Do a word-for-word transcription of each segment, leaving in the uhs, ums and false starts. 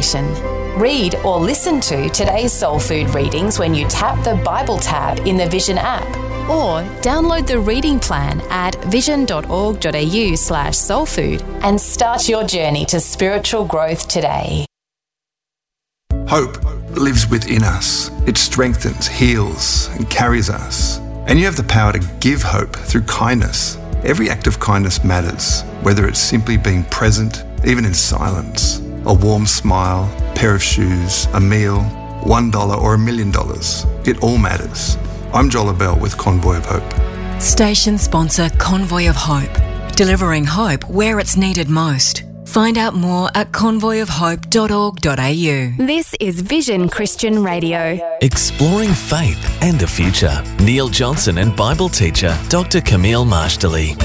station. Read or listen to today's Soul Food readings when you tap the Bible tab in the Vision app, or download the reading plan at vision.org.au slash soulfood and start your journey to spiritual growth today. Hope lives within us. It strengthens, heals, and carries us. And you have the power to give hope through kindness. Every act of kindness matters, whether it's simply being present, even in silence, a warm smile, a pair of shoes, a meal, one dollar or a million dollars. It all matters. I'm Joel Abell with Convoy of Hope. Station sponsor Convoy of Hope, delivering hope where it's needed most. Find out more at convoy of hope dot org dot a u. This is Vision Christian Radio. Exploring faith and the future. Neil Johnson and Bible teacher Doctor Camille Marshdley.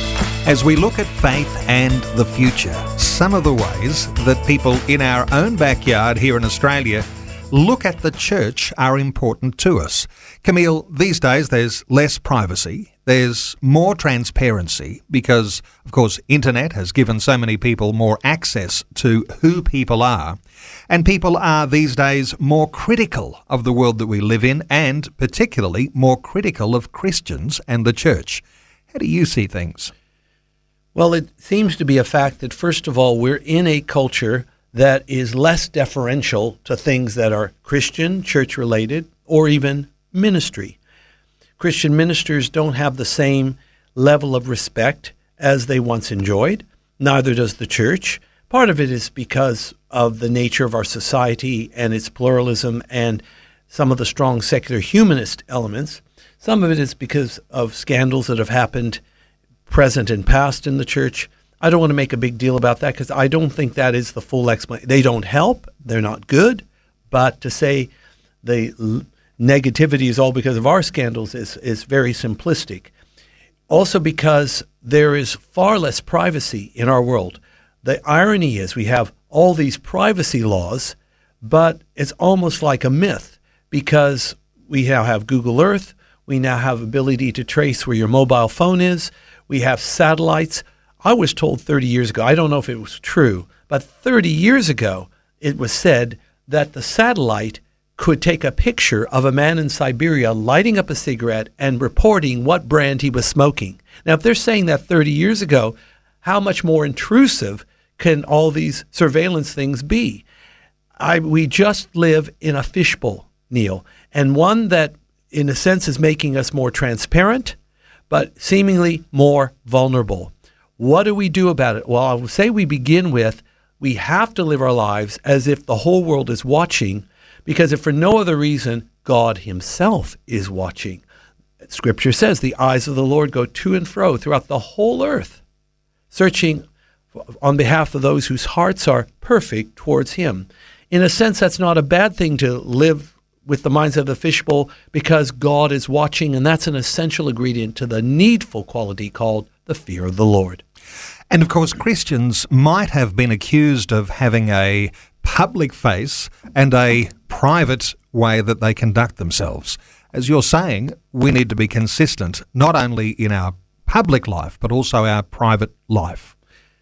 As we look at faith and the future, some of the ways that people in our own backyard here in Australia look at the church are important to us. Camille, these days there's less privacy, there's more transparency because, of course, internet has given so many people more access to who people are, and people are these days more critical of the world that we live in and particularly more critical of Christians and the church. How do you see things? Well, it seems to be a fact that, first of all, we're in a culture that is less deferential to things that are Christian, church-related, or even ministry. Christian ministers don't have the same level of respect as they once enjoyed. Neither does the church. Part of it is because of the nature of our society and its pluralism and some of the strong secular humanist elements. Some of it is because of scandals that have happened present and past in the church. I don't want to make a big deal about that because I don't think that is the full explanation. They don't help. They're not good. But to say the l- negativity is all because of our scandals is, is very simplistic. Also because there is far less privacy in our world. The irony is we have all these privacy laws, but it's almost like a myth because we now have Google Earth. We now have ability to trace where your mobile phone is. We have satellites. I was told thirty years ago, I don't know if it was true, but thirty years ago it was said that the satellite could take a picture of a man in Siberia lighting up a cigarette and reporting what brand he was smoking. Now, if they're saying that thirty years ago, how much more intrusive can all these surveillance things be? I, we just live in a fishbowl, Neil, and one that, in a sense, is making us more transparent, but seemingly more vulnerable. What do we do about it? Well, I would say we begin with we have to live our lives as if the whole world is watching, because if for no other reason, God himself is watching. Scripture says the eyes of the Lord go to and fro throughout the whole earth, searching on behalf of those whose hearts are perfect towards him. In a sense, that's not a bad thing to live with the minds of the fishbowl because God is watching, and that's an essential ingredient to the needful quality called the fear of the Lord. And of course, Christians might have been accused of having a public face and a private way that they conduct themselves. As you're saying, we need to be consistent, not only in our public life, but also our private life.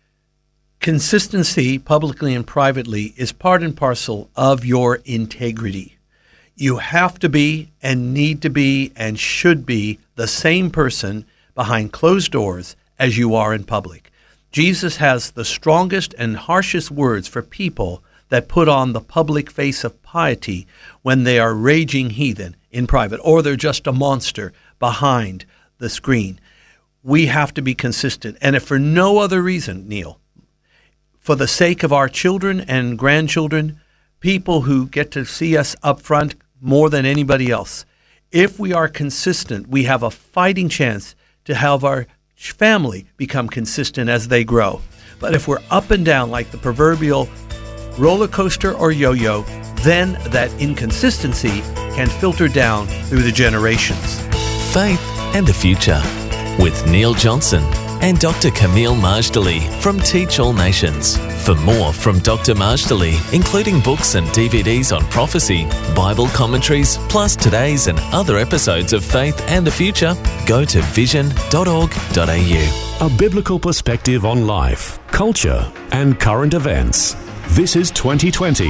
Consistency, publicly and privately, is part and parcel of your integrity. You have to be and need to be and should be the same person behind closed doors as you are in public. Jesus has the strongest and harshest words for people that put on the public face of piety when they are raging heathen in private, or they're just a monster behind the screen. We have to be consistent. And if for no other reason, Neil, for the sake of our children and grandchildren, people who get to see us up front more than anybody else, if we are consistent, we have a fighting chance to have our family become consistent as they grow. But if we're up and down like the proverbial roller coaster or yo-yo, then that inconsistency can filter down through the generations. Faith and the Future with Neil Johnson and Doctor Camille Marshdley from Teach All Nations. For more from Doctor Marshdley, including books and D V Ds on prophecy, Bible commentaries, plus today's and other episodes of Faith and the Future, go to vision dot org dot a u. A biblical perspective on life, culture, and current events. This is twenty twenty